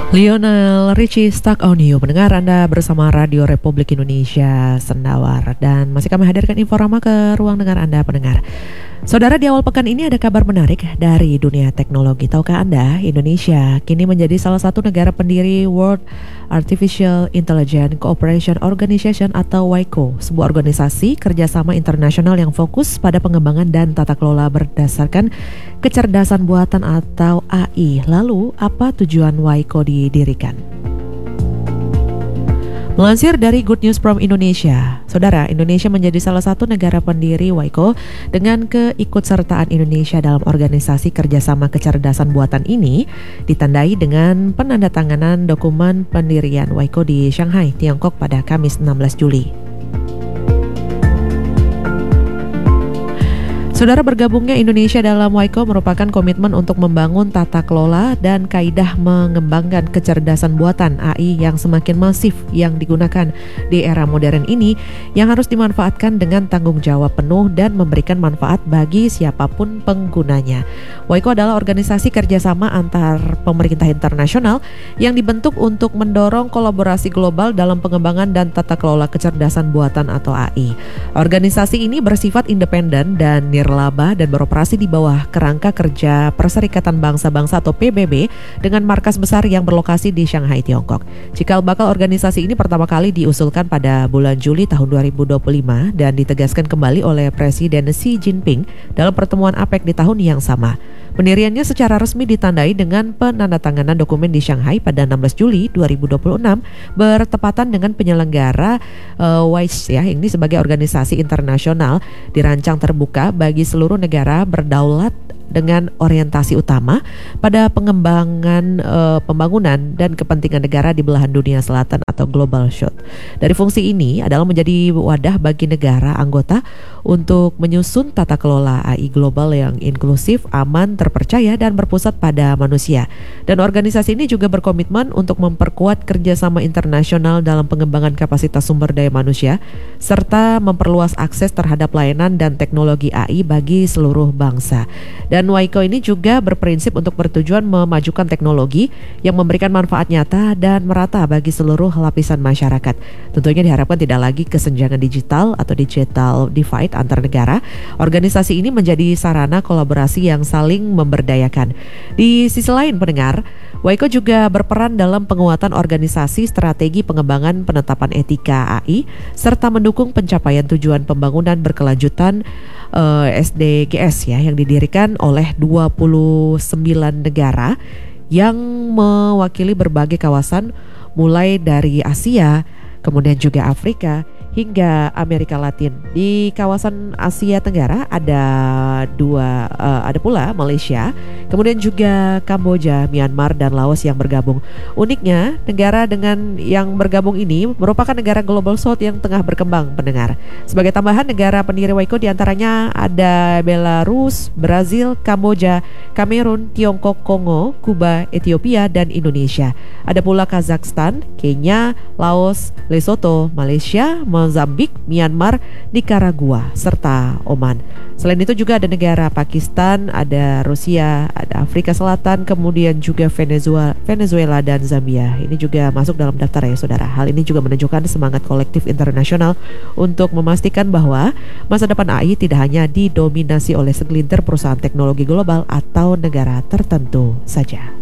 Lionel Richie Stuck on You. Pendengar, Anda bersama Radio Republik Indonesia Sendawar. Dan masih kami hadirkan Inforama ke ruang dengar Anda pendengar. Saudara, di awal pekan ini ada kabar menarik dari dunia teknologi. Tahukah Anda, Indonesia kini menjadi salah satu negara pendiri World Artificial Intelligence Cooperation Organization atau WICO, sebuah organisasi kerjasama internasional yang fokus pada pengembangan dan tata kelola berdasarkan kecerdasan buatan atau AI. Lalu, apa tujuan WICO didirikan? Melansir dari Good News from Indonesia, Saudara, Indonesia menjadi salah satu negara pendiri WICO dengan keikutsertaan Indonesia dalam organisasi kerjasama kecerdasan buatan ini ditandai dengan penandatanganan dokumen pendirian WICO di Shanghai, Tiongkok pada Kamis 16 Juli. Saudara, bergabungnya Indonesia dalam WICO merupakan komitmen untuk membangun tata kelola dan kaidah mengembangkan kecerdasan buatan AI yang semakin masif yang digunakan di era modern ini, yang harus dimanfaatkan dengan tanggung jawab penuh dan memberikan manfaat bagi siapapun penggunanya. WICO adalah organisasi kerjasama antar pemerintah internasional yang dibentuk untuk mendorong kolaborasi global dalam pengembangan dan tata kelola kecerdasan buatan atau AI. Organisasi ini bersifat independen dan nirlaba dan beroperasi di bawah kerangka kerja Perserikatan Bangsa-Bangsa atau PBB dengan markas besar yang berlokasi di Shanghai, Tiongkok. Cikal bakal organisasi ini pertama kali diusulkan pada bulan Juli tahun 2025 dan ditegaskan kembali oleh Presiden Xi Jinping dalam pertemuan APEC di tahun yang sama. Pendiriannya secara resmi ditandai dengan penandatanganan dokumen di Shanghai pada 16 Juli 2026 bertepatan dengan penyelenggara WICO ini sebagai organisasi internasional dirancang terbuka bagi seluruh negara berdaulat dengan orientasi utama pada pengembangan pembangunan dan kepentingan negara di belahan dunia selatan atau Global South. Dari fungsi ini adalah menjadi wadah bagi negara anggota untuk menyusun tata kelola AI global yang inklusif, aman, terpercaya, dan berpusat pada manusia. Dan organisasi ini juga berkomitmen untuk memperkuat kerjasama internasional dalam pengembangan kapasitas sumber daya manusia, serta memperluas akses terhadap layanan dan teknologi AI bagi seluruh bangsa. Dan WICO ini juga berprinsip untuk bertujuan memajukan teknologi yang memberikan manfaat nyata dan merata bagi seluruh lapisan masyarakat. Tentunya diharapkan tidak lagi kesenjangan digital atau digital divide antar negara. Organisasi ini menjadi sarana kolaborasi yang saling memberdayakan. Di sisi lain, pendengar, WICO juga berperan dalam penguatan organisasi strategi pengembangan penetapan etika AI serta mendukung pencapaian tujuan pembangunan berkelanjutan SDGs yang didirikan oleh 29 negara yang mewakili berbagai kawasan mulai dari Asia, kemudian juga Afrika hingga Amerika Latin. Di kawasan Asia Tenggara ada pula Malaysia, kemudian juga Kamboja, Myanmar, dan Laos yang bergabung. Uniknya, negara dengan yang bergabung ini merupakan negara Global South yang tengah berkembang, pendengar. Sebagai tambahan, negara pendiri WICO diantaranya ada Belarus, Brazil, Kamboja, Kamerun, Tiongkok, Kongo, Kuba, Ethiopia, dan Indonesia. Ada pula Kazakhstan, Kenya, Laos, Lesotho, Malaysia, Mozambik, Myanmar, Nicaragua, serta Oman. Selain itu juga ada negara Pakistan, ada Rusia, ada Afrika Selatan, kemudian juga Venezuela dan Zambia. Ini juga masuk dalam daftar ya, saudara. Hal ini juga menunjukkan semangat kolektif internasional untuk memastikan bahwa masa depan AI tidak hanya didominasi oleh segelintir perusahaan teknologi global atau negara tertentu saja.